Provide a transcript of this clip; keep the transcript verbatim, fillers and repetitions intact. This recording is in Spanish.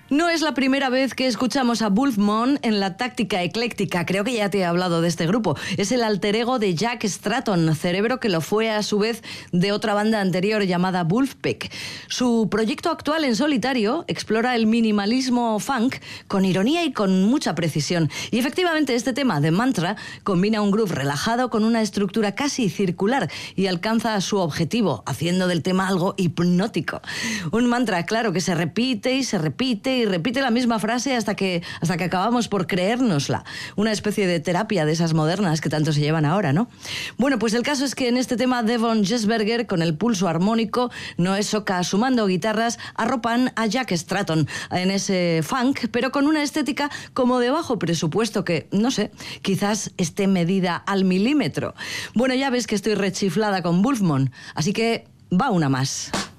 No es la primera vez que escuchamos a Wolfman en la táctica ecléctica. Creo que ya te he hablado de este grupo. Es el alter ego de Jack Stratton, cerebro que lo fue a su vez de otra banda anterior llamada Wolfpack. Su proyecto actual en solitario explora el minimalismo funk con ironía y con mucha precisión. Y efectivamente este tema de Mantra combina un groove relajado con una estructura casi circular y alcanza su objetivo, haciendo del tema algo hipnótico. Un mantra, claro, que se repite y se repite y repite la misma frase hasta que, hasta que acabamos por creérnosla. Una especie de terapia de esas modernas que tanto se llevan ahora, ¿no? Bueno, pues el caso es que en este tema Devon Jesberger, con el pulso armónico, Noé Soca sumando guitarras, arropan a Jack Stratton en ese funk, pero con una estética como de bajo presupuesto que, no sé, quizás esté medida al milímetro. Bueno, ya ves que estoy rechiflada con Wolfman, así que va una más.